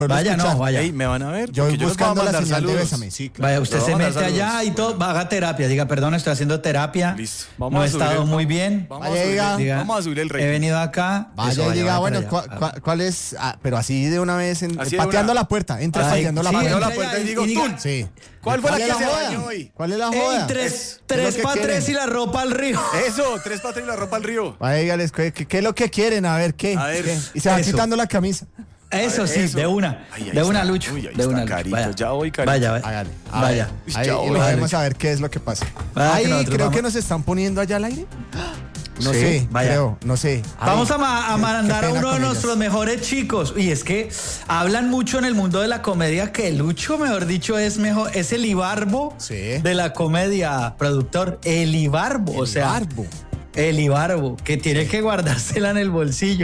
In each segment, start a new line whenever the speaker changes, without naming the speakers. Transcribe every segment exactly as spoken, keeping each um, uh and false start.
Vaya, no, vaya.
Ey, ¿me van a ver?
Yo voy
Porque
buscando
les voy a
la
mandar
señal de
saludos.
Bésame, sí, claro.
Vaya, usted
Pero
se
vamos a
mete
dar
allá
saludos.
y todo, haga terapia. Diga, perdón, estoy haciendo terapia.
Listo. Vamos
no
a
he
subir
estado
el-
muy bien.
Vamos a
Vaya,
subir
diga.
el-
Diga,
vamos a subir el
he
rating.
venido acá.
Vaya,
Eso,
y diga,
vaya
bueno,
para
¿cuál,
allá.
cuál- cuál es? Ah, pero así de una vez, en,
Así de
pateando
una.
la puerta. Entra
Ay,
pateando la
sí,
puerta.
Pateo la
entra
puerta
ya
y digo,
y diga-
¡Tun!
Sí.
¿Cuál fue la
es
que se
joda?
bañó hoy?
¿Cuál es la
Ey,
joda?
tres,
Es
tres
lo que
para
quieren.
tres y la ropa al río.
Eso, tres para tres y la ropa al río.
Vaya, dígales, ¿qué, qué, qué es lo que quieren? A ver, ¿qué?
A ver.
¿Qué? Y se va
Eso.
quitando la camisa.
Eso
A ver,
sí,
eso.
de una.
Ay, ahí
de una,
está.
Lucho.
Uy, ahí
de
está,
una, Lucho.
Carito.
Vaya.
Ya voy, Carito.
Vaya, vaya.
Hágale.
Vaya.
Ahí,
Ya
y
voy.
vamos a ver qué es lo que pasa.
Vaya,
Ahí
que nosotros
creo
vamos-
que nos están poniendo allá al aire. No
Sí,
sé,
vaya.
creo, no sé.
Vamos
Ay,
a, ma- a
qué-
mandar
qué
a
pena
uno de
con
nuestros
ellas.
mejores chicos. Y es que hablan mucho en el mundo de la comedia que Lucho, mejor dicho, es mejor, es el Ibarbo
Sí.
de la comedia, productor. El Ibarbo, o sea.
Barbo.
El Ibarbo, que tiene que guardársela en el bolsillo.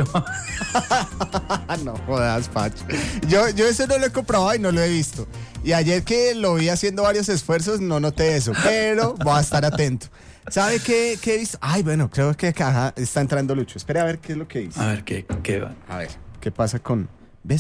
No jodas, Pacho. Yo, yo eso no lo he comprobado y no lo he visto. Y ayer que lo vi haciendo varios esfuerzos, no noté eso. Pero voy a estar atento. ¿Sabe qué, qué he visto? Ay, bueno, creo que acá está entrando Lucho. Espera a ver qué es lo que dice.
A ver, ¿qué, qué va?
A ver, ¿qué pasa con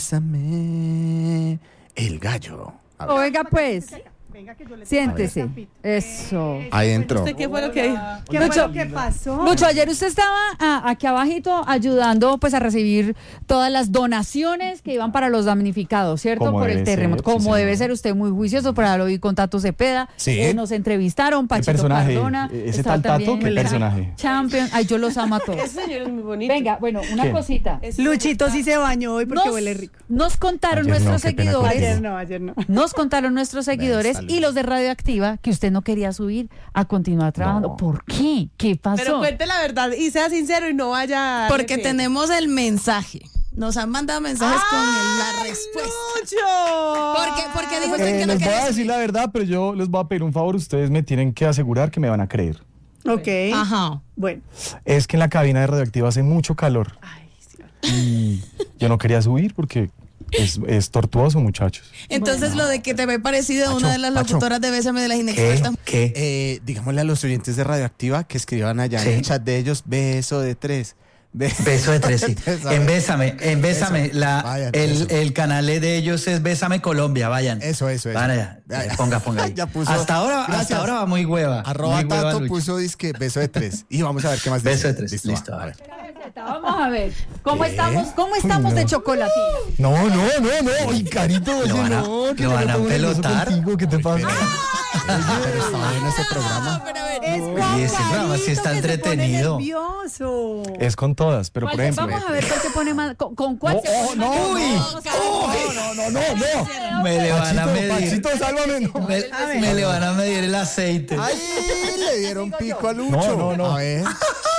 Bésame el gallo? A ver.
Oiga, pues, siéntese. Eso.
Ahí entró.
¿Usted qué fue lo que dijo?
¿Qué fue lo
que pasó?
Lucho, ayer usted estaba ah, aquí abajito ayudando pues a recibir todas las donaciones que iban para los damnificados, ¿cierto?
Como
Por el
debe
terremoto.
ser, sí,
Como debe
señora.
ser, usted muy juicioso, por ahí lo vi con Tato Cepeda.
Sí.
Eh, nos entrevistaron,
¿Qué
Pachito
personaje?
Cardona.
¿Ese
estaba
tal Tato?
también
¿Qué
el
personaje?
Champion. Ay, yo los amo a todos.
Ese señor es muy bonito.
Venga, bueno, una
¿Quién?
cosita.
Luchito sí se bañó hoy porque
Nos,
huele rico.
nos contaron
Ayer no,
nuestros
qué pena
seguidores.
contigo.
Ayer no, ayer no.
Nos contaron nuestros seguidores
salud.
y los de Radioactiva que usted no quería subir a continuar trabajando.
No.
¿Por qué? ¿Qué pasó?
Pero cuente la verdad y sea sincero y no vaya a darle
Porque
pie.
tenemos el mensaje. Nos han mandado mensajes con el- la
¡Ay,
respuesta.
Lucho!
¿Por qué? Porque dijo usted
Eh,
que no
les voy
quería
a decir
subir.
la verdad, pero yo les voy a pedir un favor. Ustedes me tienen que asegurar que me van a creer.
Ok.
Ajá.
Bueno.
Es que en la cabina de Radioactiva hace mucho calor.
Ay, sí.
Y yo no quería subir porque es, es tortuoso, muchachos.
Entonces lo de que te ve parecido a
Pacho,
una de las
Pacho.
locutoras de Bésame de las
¿Qué?
Inexpertas.
¿Qué?
Eh, digámosle a los oyentes de Radioactiva que escriban allá
Sí.
en el chat de ellos, beso de tres. Be-
Beso de tres, sí.
Beso de-
En Bésame, en Bésame,
Eso.
la,
Vayan,
el,
eso.
el canal de ellos es Bésame Colombia, vayan.
Eso, eso, eso.
Van allá,
Ya, ya.
ponga, ponga ahí.
Ya puso.
hasta ahora,
Gracias.
hasta ahora va muy hueva.
Arroba
muy hueva,
Tato
Lucho.
puso disque beso de tres. Y vamos a ver qué más dice.
Beso de tres, listo,
va,
a ver.
Vamos a ver. ¿Cómo
¿Qué?
estamos? ¿Cómo estamos de chocolatina?
No, no, no, no. Ay, Carito, oye,
Lo van a-
no. que
lo
me
van a
pongo nervioso
pelotar.
contigo, ¿qué te pasa?
Pero está bien ese programa.
Pero a ver,
Es
Y ese programa sí está entretenido.
nervioso.
Es con todas, pero por
¿Cuál-
ejemplo.
Vamos a ver cuál se pone más. ¿Con, con cuál
No,
se pone
oh, no,
más-
uy.
no,
No, no, no, no.
Me le van a
Pachito,
medir.
Pachito, sálvame. No.
Me, me le van a medir el aceite.
Ay, le dieron pico a Lucho.
No, no, no.
A ver.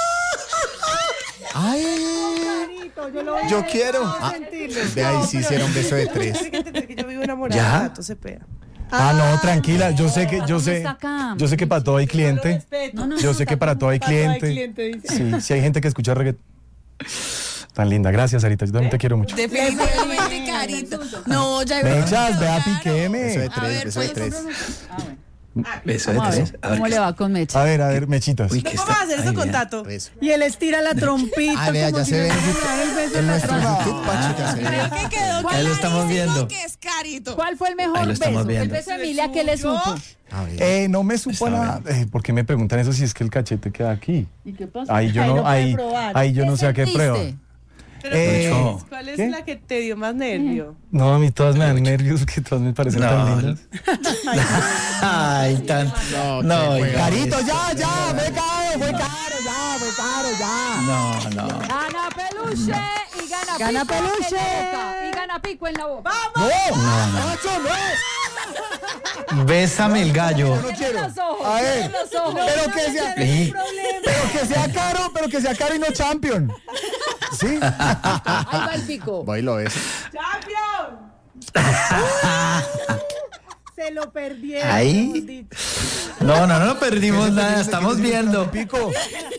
Ay,
Carito, yo lo voy
yo
a-
quiero.
no
Ah,
sentirlo.
ve ahí
No,
sí
pero-
hicieron beso de tres.
Tiene que entender que yo vivo enamorada
¿Ya?
de Tato Cepeda.
Ah, no, tranquila. Yo sé que, yo
¿Cómo
sé,
está acá?
yo sé que para todo hay
Yo lo
cliente.
respeto.
No, no,
Yo sé que para todo hay
Para todo hay
cliente.
cliente, dice.
Sí, sí hay gente que escucha reggaetón. Tan linda, gracias, Sarita. Yo también te quiero mucho.
definitivamente, Carito. No, ya
Mechas, ve a
Beso de
piqueme.
tres,
ver,
beso de
pues.
tres.
Beso de
Vamos a
tres.
ver
A ver
cómo
qué-
le va con Mecha.
A ver, a ver, mechitas.
Uy,
No
¿qué
vamos
está?
a hacer eso
Ay,
con
vea.
Tato.
Eso.
Y él estira la trompita.
Ah, vea,
como
ya
si
se
le
ve en
fuera a
YouTube.
dar el beso
En
la
nuestro
trompita.
YouTube, Pacho, ya se ve.
Creo que quedó
Ahí lo estamos
clarísimo
viendo.
que es Carito.
¿Cuál fue el mejor
Ahí lo estamos
beso?
viendo.
El beso de Emilia, ¿qué le
¿Suyo?
supo?
A ver.
Eh, no me supo
Está
nada. Eh, ¿Por qué me preguntan eso si es que el cachete queda aquí?
¿Y qué pasó?
Ahí yo
Ahí
no,
lo puede
ahí,
probar.
ahí yo no
¿Qué
sé a qué
sentiste?
prueba.
Pero,
Eh,
Lucho.
¿cuál es
¿qué?
la que te dio más nervio?
No, a mí todas me dan nervios, que todas me parecen
No.
tan lindas.
Ay, tan.
No,
No,
qué
oiga.
juega.
ya, ya, fue caro, fue caro, ya, fue caro, ya.
No, no.
Gana peluche y gana,
Gana
pico en la
peluche.
boca. Y gana pico en la boca.
No,
No, no.
Nacho, no.
Bésame el gallo.
No quiero.
Los ojos,
A ver,
los ojos.
pero que sea,
Sí.
pero que sea caro, pero que sea caro y no champion. ¿Sí?
Ahí va el pico.
Voy y lo ves.
¡Champion! Se lo perdieron.
Ahí.
hemos dicho.
No, no, no perdimos nada. Estamos viendo.
Pico.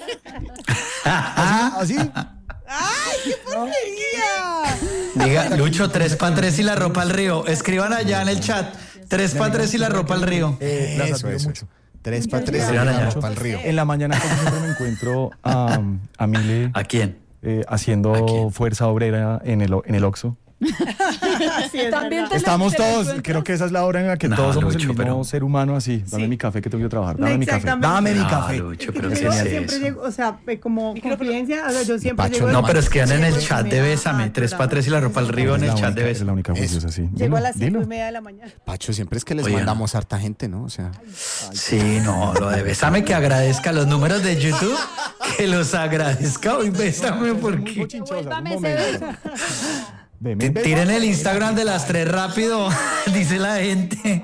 Así.
¡Ay, qué porquería!
Diga, Lucho, tres para tres y la ropa al río. Escriban allá en el chat. Tres para tres y la ropa al río.
Eh, las
Eso,
admiro
eso.
mucho.
Tres para tres y
Escriban allá.
vamos para el río.
En la mañana como siempre me encuentro a, a Mile
¿A quién?
eh,
¿A
haciendo
quién?
fuerza obrera en el, en el Oxxo.
Sí, es
También
verdad.
te-
Estamos
te lo
todos,
encuentras.
creo que esa es la hora en la que
No,
todos somos
Lucho,
el mismo
pero-
ser humano así. Dame
Sí.
mi café que tengo que trabajar. Dame mi café.
Exactamente.
Dame mi
No,
café.
Lucho, pero
Yo
¿qué es
siempre
eso?
llego, o sea, eh, como confidencia, o sea, yo siempre
Pacho,
llego.
No, pero es que andan en el
llego
chat
y
de
me-
Bésame,
Ah,
tres
claro.
para tres y la ropa al río en
Es
el
la
chat
única-
de
es la
Bésame.
única juiciosa, sí.
Llego
Dilo,
a las cinco
dilo.
y media de la mañana.
Pacho, siempre es que les
Oye,
mandamos harta gente, ¿no? O sea,
Sí, no, lo de Bésame que agradezca los números de YouTube, que los agradezca hoy Bésame porque
Devuélvame ese beso.
Deme
T-
un beso.
tiren el Instagram de las tres rápido, dice la gente.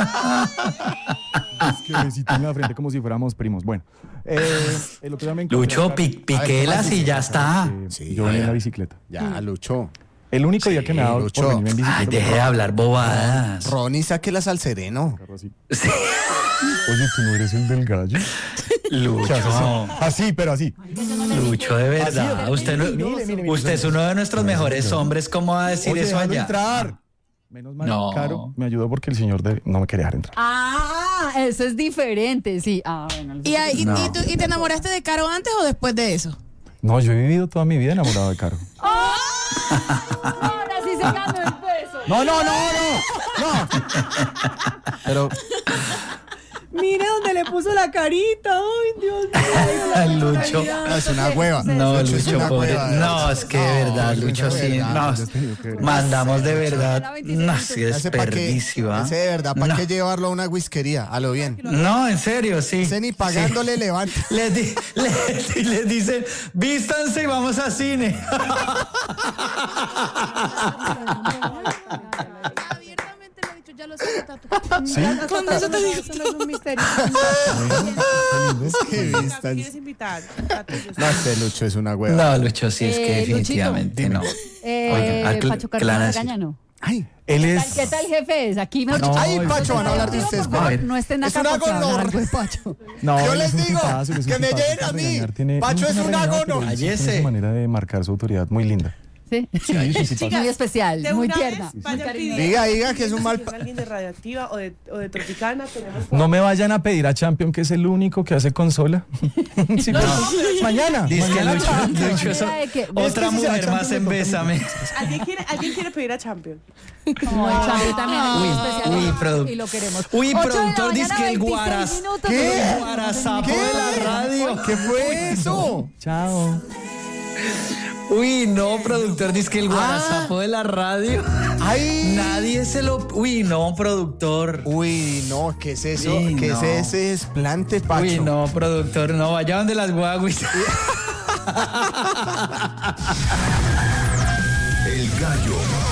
Es que besito en la frente como si fuéramos primos. Bueno, eh, el otro día me encontré
Lucho,
a-
pi- piquelas y ya está.
Eh,
Sí,
yo venía en
ya.
la bicicleta.
ya, Lucho.
El único día que me ha dado
Lucho.
por venirme en
Ay,
bicicleta.
deje de hablar bobadas.
Ronnie, sáquelas al sereno.
Así.
Sí.
Oye, ¿tú no eres el del gallo? ¿Qué haces?
Lucho,
Así, pero así.
Lucho, de verdad. Usted, no-
Mire, mire, mire.
usted es uno de nuestros mejores hombres. ¿Cómo va a decir
Oye,
eso
déjalo
allá?
entrar. Menos mal,
No.
Caro me ayudó porque el señor de- no me quería dejar entrar.
Ah, eso es diferente, sí. Ah, bueno.
¿Y, ahí- y-
No.
y tú- ¿Y te enamoraste de Caro antes o después de eso?
No, yo he vivido toda mi vida enamorado de Caro.
Ahora sí se ganó el beso.
No, no, no, no. No. Pero
Mire dónde le puso la carita. Ay, Dios mío.
Lucho.
No, es una hueva.
No,
Lucho es
Lucho,
una
pobre.
hueva.
No, es que de verdad,
Lucho,
Lucho,
de
sí.
verdad.
No,
Lucho, has tenido que ver.
mandamos de verdad. No, sí,
Ese pa' qué-
desperdicio. ¿ah?
Ese de verdad, ¿para
No.
qué llevarlo a una whiskería? A lo bien.
No, en serio, sí.
Ese ni pagándole levanta.
Les, di- les, les dicen, vístanse y vamos a cine.
Abiertamente lo he dicho, ya lo sé, Tato.
sí.
Con eso te digo.
Eso no es un misterio.
Qué vistas.
¿Quieres invitar? Tato, yo
No, este Lucho es una hueva.
No, Lucho, sí, es
Eh,
que
Luchito,
definitivamente no.
Eh,
Oigan, ah, cl-
Pacho
¿qué le van a
Carmona
decir?
Regaña, ¿no?
Ay,
Él
¿Qué
es.
tal, qué tal, jefe? Es aquí me
No,
ay,
el-
Pacho, van a hablar de ustedes.
A ver.
No estén
Es
acá
una
porque van a hablar
gonorrea.
de Pacho.
No,
Yo
él
les
es un
digo,
tipazo, él es un
que me
tipazo,
lleguen a mí.
regañar, tiene-
Pacho
nunca
es
me ha
un
regañado,
agono.
pero él sí
Cállese.
tiene su manera de marcar su autoridad muy linda.
Sí.
Sí, es un tipazo.
Muy especial,
De
muy
una
tierna.
vez
muy
vayan
cariñosa.
pidiendo-
Diga, diga que es un mal
Si alguien de Radioactiva o de, o de Tropicana, tenemos.
No me vayan a pedir a Champion, que es el único que hace consola. Sí, pues, mañana.
Dice que
mañana
Lucho,
Champion.
Lucho es
Mira de que-
otra
Es que si se
mujer
va
más
Champion,
en
le toca a mí.
Bésame.
¿Alguien quiere, ¿Alguien quiere pedir a Champion?
No, el Champi también es muy
Uy,
especial.
uy, produ-
y lo queremos.
Uy,
Ocho de la
productor, dice
mañana,
que el
veintiséis
guaras.
minutos.
¿Qué?
El guarazapo
¿Qué?
de la radio.
¿Qué fue eso?
Chao.
Uy, no, productor, dice que el guarazapo de la radio.
Ay.
Nadie se lo. Uy, no, productor.
Uy, no, ¿qué es eso?
Sí,
¿Qué
no.
es ese desplante, Pacho?
Uy, no, productor, no, vaya donde las guaguis.
El gallo